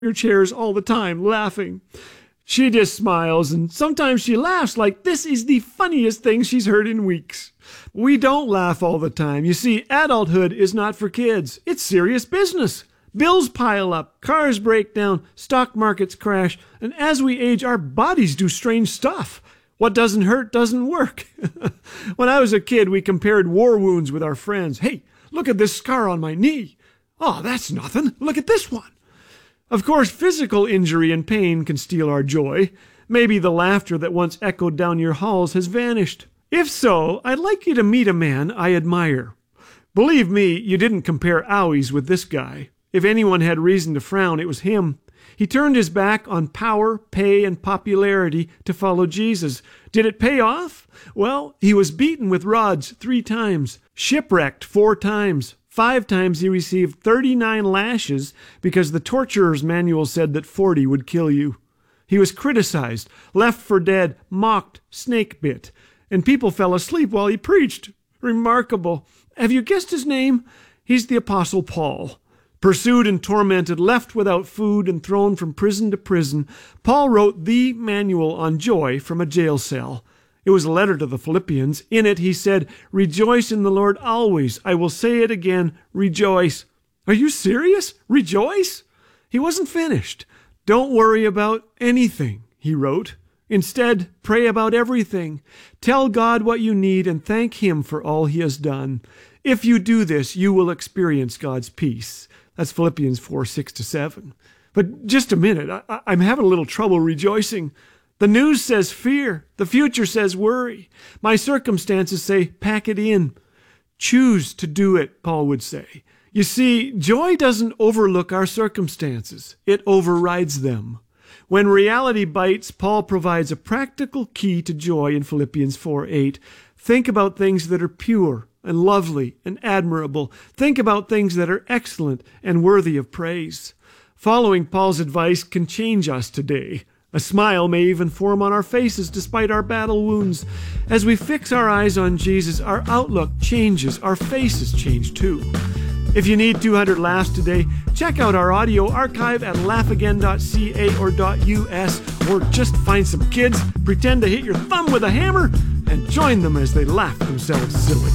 chairs all the time, laughing. She just smiles, and sometimes she laughs like this is the funniest thing she's heard in weeks. We don't laugh all the time. You see, adulthood is not for kids. It's serious business. Bills pile up, cars break down, stock markets crash, and as we age, our bodies do strange stuff. What doesn't hurt doesn't work. When I was a kid, we compared war wounds with our friends. Hey, look at this scar on my knee. Oh, that's nothing. Look at this one. Of course, physical injury and pain can steal our joy. Maybe the laughter that once echoed down your halls has vanished. If so, I'd like you to meet a man I admire. Believe me, you didn't compare owies with this guy. If anyone had reason to frown, it was him. He turned his back on power, pay, and popularity to follow Jesus. Did it pay off? Well, he was beaten with rods 3 times, shipwrecked 4 times. 5 times he received 39 lashes because the torturer's manual said that 40 would kill you. He was criticized, left for dead, mocked, snake-bit, and people fell asleep while he preached. Remarkable. Have you guessed his name? He's the Apostle Paul. Pursued and tormented, left without food, and thrown from prison to prison, Paul wrote the manual on joy from a jail cell. It was a letter to the Philippians. In it he said, "Rejoice in the Lord always. I will say it again, rejoice." Are you serious? Rejoice? He wasn't finished. Don't worry about anything, he wrote. Instead, pray about everything. Tell God what you need and thank him for all he has done. If you do this, you will experience God's peace. That's Philippians 4:6-7. But just a minute, I'm having a little trouble rejoicing. The news says fear. The future says worry. My circumstances say pack it in. Choose to do it, Paul would say. You see, joy doesn't overlook our circumstances. It overrides them. When reality bites, Paul provides a practical key to joy in Philippians 4:8. Think about things that are pure and lovely and admirable. Think about things that are excellent and worthy of praise. Following Paul's advice can change us today. A smile may even form on our faces despite our battle wounds. As we fix our eyes on Jesus, our outlook changes, our faces change too. If you need 200 laughs today, check out our audio archive at laughagain.ca or .us, or just find some kids, pretend to hit your thumb with a hammer, and join them as they laugh themselves silly.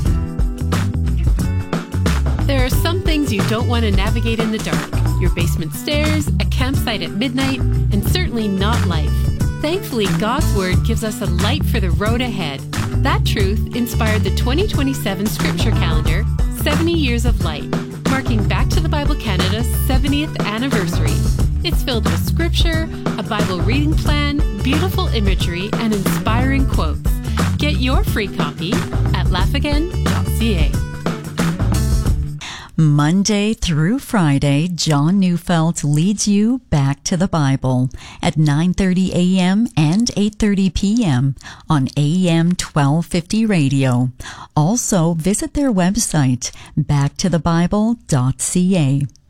There are some things you don't want to navigate in the dark. Your basement stairs, a campsite at midnight, and certainly not life. Thankfully, God's Word gives us a light for the road ahead. That truth inspired the 2027 Scripture Calendar, 70 Years of Light, marking Back to the Bible Canada's 70th anniversary. It's filled with Scripture, a Bible reading plan, beautiful imagery, and inspiring quotes. Get your free copy at laughagain.ca. Monday through Friday, John Neufeld leads you back to the Bible at 9:30 a.m. and 8:30 p.m. on AM 1250 radio. Also, visit their website, backtothebible.ca.